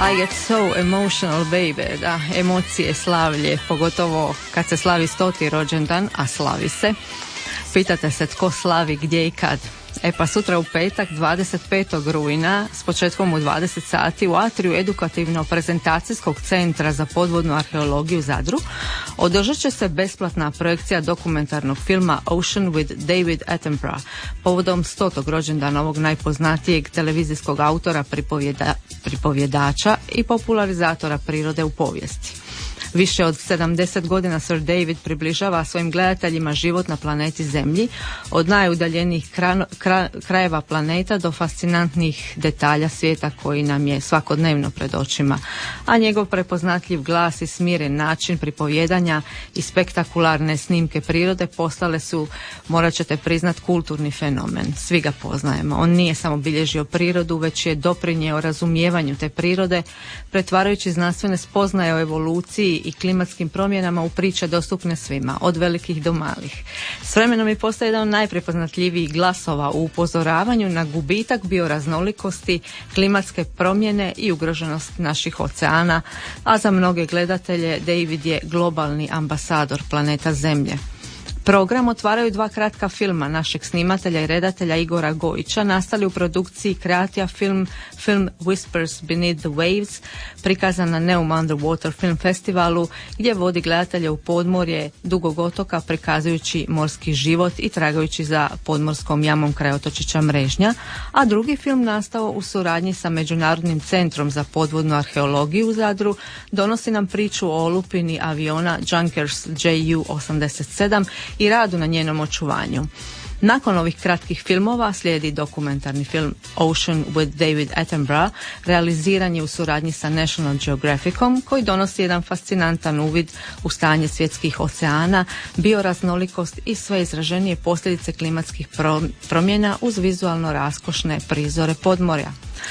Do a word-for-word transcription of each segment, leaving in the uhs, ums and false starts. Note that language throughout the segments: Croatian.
I get so emotional baby, da, emocije, slavlje, pogotovo kad se slavi stoti rođendan, a slavi se. Pitate se tko slavi, gdje i kad. E pa sutra u petak, dvadeset petog rujna, s početkom u dvadeset sati u atriju edukativno-prezentacijskog centra za podvodnu arheologiju Zadru održat će se besplatna projekcija dokumentarnog filma Ocean with David Attenborough povodom stotog rođendana ovog najpoznatijeg televizijskog autora, pripovjeda, pripovjedača i popularizatora prirode u povijesti. Više od sedamdeset godina Sir David približava svojim gledateljima život na planeti Zemlji, od najudaljenijih kra, kra, krajeva planeta do fascinantnih detalja svijeta koji nam je svakodnevno pred očima. A njegov prepoznatljiv glas i smiren način pripovjedanja i spektakularne snimke prirode postale su, morat ćete priznat, kulturni fenomen. Svi ga poznajemo. On nije samo bilježio prirodu, već je doprinjeo razumijevanju te prirode, pretvarajući znanstvene spoznaje o evoluciji i klimatskim promjenama u priče dostupne svima, od velikih do malih. S vremenom je postao jedan od najprepoznatljivijih glasova u upozoravanju na gubitak bioraznolikosti, klimatske promjene i ugroženost naših oceana, a za mnoge gledatelje David je globalni ambasador planeta Zemlje. Program otvaraju dva kratka filma našeg snimatelja i redatelja Igora Gojića, nastali u produkciji Creatia Film, film Whispers Beneath the Waves, prikazan na Neum Underwater Film Festivalu, gdje vodi gledatelje u podmorje Dugog otoka, prikazujući morski život i tragajući za podmorskom jamom kraj otočića Mrežnja, a drugi film, nastao u suradnji sa Međunarodnim centrom za podvodnu arheologiju u Zadru, donosi nam priču o olupini aviona Junkers J U osamdeset sedam i radu na njenom očuvanju. Nakon ovih kratkih filmova slijedi dokumentarni film Ocean with David Attenborough, realiziran je u suradnji sa National Geographicom, koji donosi jedan fascinantan uvid u stanje svjetskih oceana, bioraznolikost i sve izraženije posljedice klimatskih promjena uz vizualno raskošne prizore podmorja.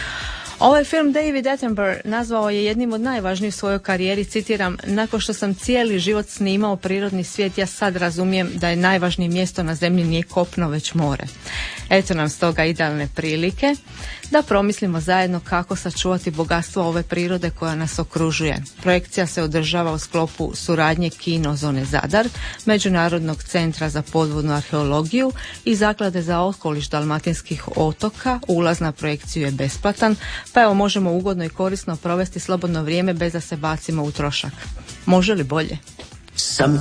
Ovaj film David Attenborough nazvao je jednim od najvažnijih u svojoj karijeri, citiram: nakon što sam cijeli život snimao prirodni svijet, ja sad razumijem da je najvažnije mjesto na zemlji nije kopno, već more. Eto nam stoga idealne prilike da promislimo zajedno kako sačuvati bogatstvo ove prirode koja nas okružuje. Projekcija se održava u sklopu suradnje Kino Zone Zadar, Međunarodnog centra za podvodnu arheologiju i Zaklade za okoliš Dalmatinskih otoka. Ulaz na projekciju je besplatan, pa evo možemo ugodno i korisno provesti slobodno vrijeme bez da se bacimo u trošak. Može li bolje?